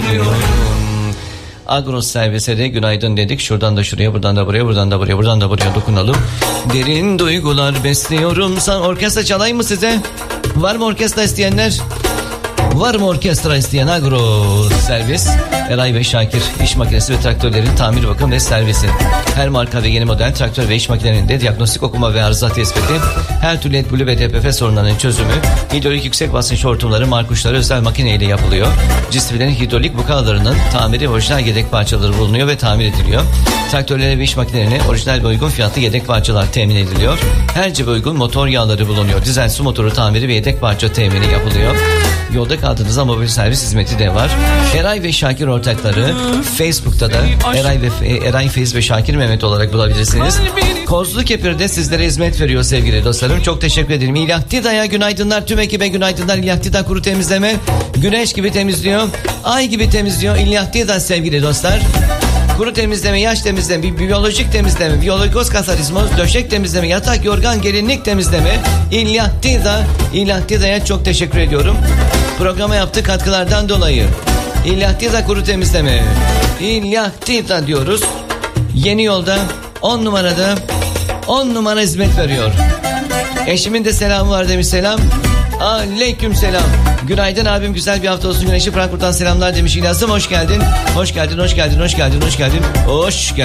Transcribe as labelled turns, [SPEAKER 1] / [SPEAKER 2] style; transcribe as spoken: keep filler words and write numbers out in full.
[SPEAKER 1] Agros servise de günaydın dedik. Şuradan da şuraya, buradan da buraya, buradan da buraya, buradan da buraya dokunalım. Derin duygular besliyorum. Sen orkestra çalayım mı size? Var mı orkestra isteyenler? Var mı orkestra isteyen? Agro servis. Eray ve Şakir iş makinesi ve traktörlerin tamir, bakım ve servisi. Her marka ve yeni model traktör ve iş makinelerinde diagnostik okuma ve arıza tespiti, her türlü etbülü ve D P F sorunlarının çözümü, hidrolik yüksek basınç hortumları, markuşları özel makineyle yapılıyor. Cisvilerin hidrolik bukalarının tamiri, orijinal yedek parçaları bulunuyor ve tamir ediliyor. Traktörlere ve iş makinelerine orijinal ve uygun fiyatlı yedek parçalar temin ediliyor. Her cibe uygun motor yağları bulunuyor. Dizel su motoru tamiri ve yedek parça temini yapılıyor. Yolda kaldığınızda mobil servis hizmeti de var. Eray ve Şakir ortakları Facebook'ta da Eray ve Eray Feyz ve Şakir Mehmet olarak bulabilirsiniz. Kozlukepir'de sizlere hizmet veriyor sevgili dostlarım. Çok teşekkür ederim. İlahtida'ya günaydınlar. Tüm ekibe günaydınlar. İlahtida kuru temizleme güneş gibi temizliyor. Ay gibi temizliyor. İlahtida sevgili dostlar. Kuru temizleme, yaş temizleme, bi- biyolojik temizleme, biyologos kasarizmoz, döşek temizleme, yatak, yorgan, gelinlik temizleme. İlahtida, İlahtida'ya çok teşekkür ediyorum. Programa yaptığı katkılardan dolayı. İlahtida kuru temizleme. İlahtida diyoruz. Yeni yolda on numarada on numara hizmet veriyor. Eşimin de selamı var demiş, selam. Aleyküm selam. Günaydın abim, güzel bir hafta olsun. Güneşi Frankfurt'tan selamlar demiş İlyas'ım. Hoş geldin. Hoş geldin, hoş geldin, hoş geldin, hoş geldin. Hoş geldin.